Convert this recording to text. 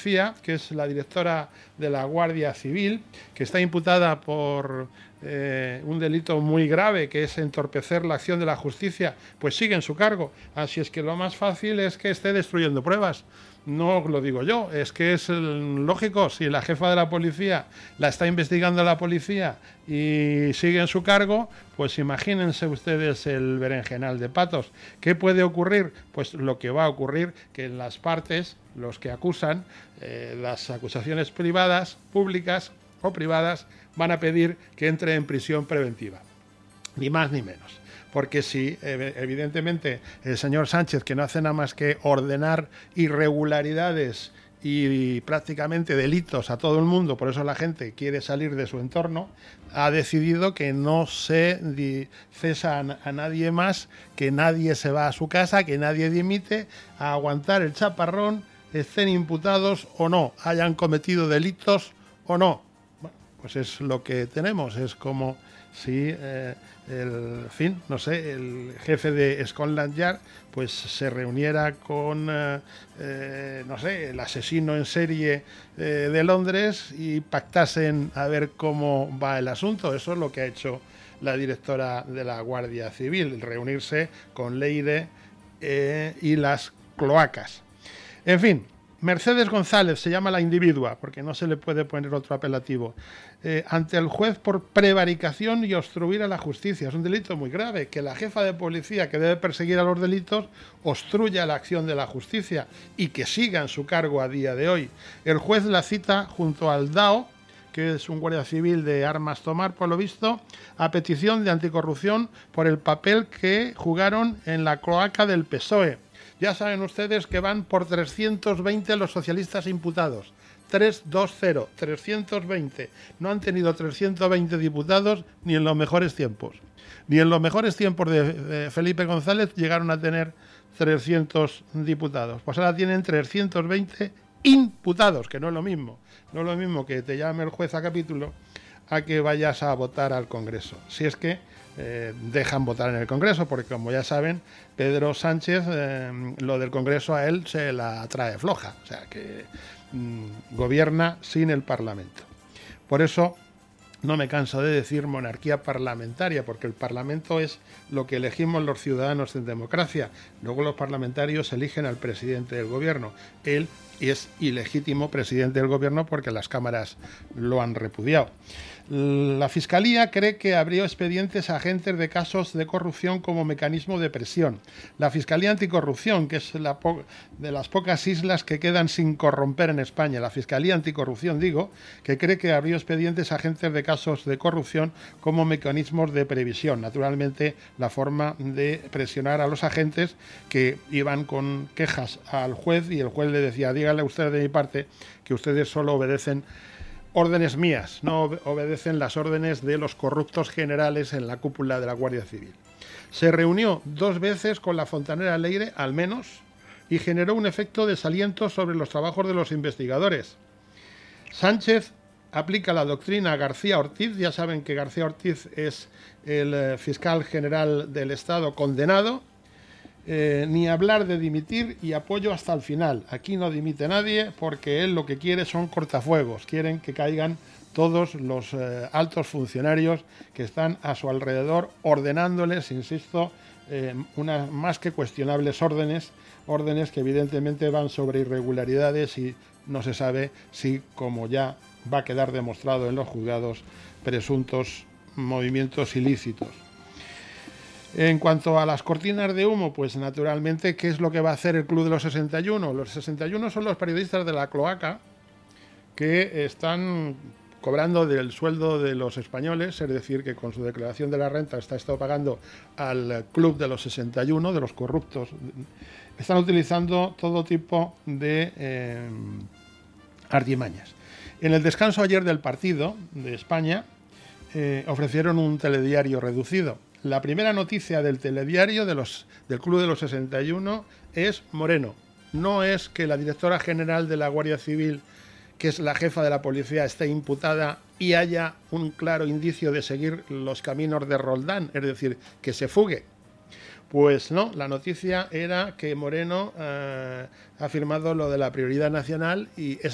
Policía, que es la directora de la Guardia Civil, que está imputada por un delito muy grave, que es entorpecer la acción de la justicia, pues sigue en su cargo. Así es que lo más fácil es que esté destruyendo pruebas. No lo digo yo, es que es lógico. Si la jefa de la policía la está investigando la policía y sigue en su cargo, pues imagínense ustedes el berenjenal de patos. ¿Qué puede ocurrir? Pues lo que va a ocurrir, que en las partes, los que acusan, las acusaciones privadas, públicas o privadas, van a pedir que entre en prisión preventiva, ni más ni menos. Porque si evidentemente el señor Sánchez, que no hace nada más que ordenar irregularidades y prácticamente delitos a todo el mundo, por eso la gente quiere salir de su entorno, ha decidido que no se cesa a nadie más, que nadie se va a su casa, que nadie dimite, a aguantar el chaparrón, estén imputados o no, hayan cometido delitos o no. Bueno, pues es lo que tenemos, es como si el jefe de Scotland Yard pues se reuniera con el asesino en serie de Londres y pactasen a ver cómo va el asunto. Eso es lo que ha hecho la directora de la Guardia Civil, reunirse con Leire y las cloacas. En fin, Mercedes González se llama la individua, porque no se le puede poner otro apelativo, ante el juez por prevaricación y obstruir a la justicia. Es un delito muy grave, que la jefa de policía, que debe perseguir a los delitos, obstruya la acción de la justicia y que siga en su cargo a día de hoy. El juez la cita junto al DAO, que es un guardia civil de armas tomar, por lo visto, a petición de anticorrupción por el papel que jugaron en la cloaca del PSOE. Ya saben ustedes que van por 320 los socialistas imputados. 320, 320. No han tenido 320 diputados ni en los mejores tiempos. Ni en los mejores tiempos de Felipe González llegaron a tener 300 diputados. Pues ahora tienen 320 imputados, que no es lo mismo. No es lo mismo que te llame el juez a capítulo a que vayas a votar al Congreso. Si es que dejan votar en el Congreso, porque como ya saben, Pedro Sánchez, lo del Congreso a él se la trae floja, o sea que gobierna sin el Parlamento. Por eso no me canso de decir monarquía parlamentaria, porque el Parlamento es lo que elegimos los ciudadanos en democracia. Luego los parlamentarios eligen al presidente del gobierno. Él es ilegítimo presidente del gobierno porque las cámaras lo han repudiado. La Fiscalía cree que abrió expedientes a agentes de casos de corrupción como mecanismo de presión. La Fiscalía Anticorrupción, que es de las pocas islas que quedan sin corromper en España, la Fiscalía Anticorrupción, digo, que cree que abrió expedientes a agentes de casos de corrupción como mecanismos de previsión. Naturalmente, la forma de presionar a los agentes que iban con quejas al juez y el juez le decía: dígale usted de mi parte que ustedes solo obedecen órdenes mías, no obedecen las órdenes de los corruptos generales en la cúpula de la Guardia Civil. Se reunió 2 veces con la fontanera Leire, al menos, y generó un efecto desaliento sobre los trabajos de los investigadores. Sánchez aplica la doctrina García Ortiz. Ya saben que García Ortiz es el fiscal general del Estado condenado. Ni hablar de dimitir y apoyo hasta el final. Aquí no dimite nadie porque él lo que quiere son cortafuegos. Quieren que caigan todos los altos funcionarios que están a su alrededor ordenándoles, insisto, unas más que cuestionables órdenes que evidentemente van sobre irregularidades y no se sabe si, como ya va a quedar demostrado en los juzgados, presuntos movimientos ilícitos. En cuanto a las cortinas de humo, pues naturalmente, ¿qué es lo que va a hacer el Club de los 61? Los 61 son los periodistas de la cloaca que están cobrando del sueldo de los españoles, es decir, que con su declaración de la renta está pagando al Club de los 61, de los corruptos. Están utilizando todo tipo de artimañas. En el descanso ayer del partido de España ofrecieron un telediario reducido. La primera noticia del telediario del Club de los 61 es Moreno. No es que la directora general de la Guardia Civil, que es la jefa de la policía, esté imputada y haya un claro indicio de seguir los caminos de Roldán, es decir, que se fugue. Pues no, la noticia era que Moreno ha firmado lo de la prioridad nacional y